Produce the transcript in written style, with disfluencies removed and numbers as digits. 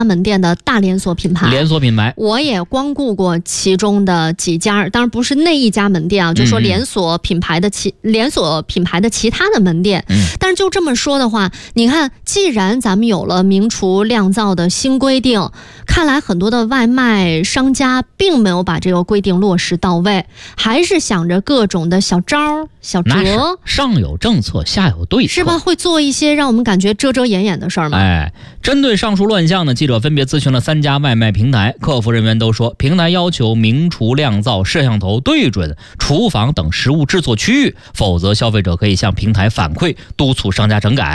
门店的大连锁品牌，我也光顾过其中的几家，当然不是那一家门店啊，就说连锁品牌的其他的门店。但是就这么说的话，你看，既然咱们有了明厨亮灶的新规定，看来很多的外卖商家并没有把这个规定落实到位，还是想着各种的小招小辙， 上有政策下有对策， 是吧？会做一些让我们感觉遮遮掩掩的事儿吗？ 针对上述乱象呢，记者分别咨询了3家外卖平台，客服人员都说，平台要求明厨亮灶，摄像头对准厨房等食物制作区域，否则消费者可以向平台反馈，督促商家整改。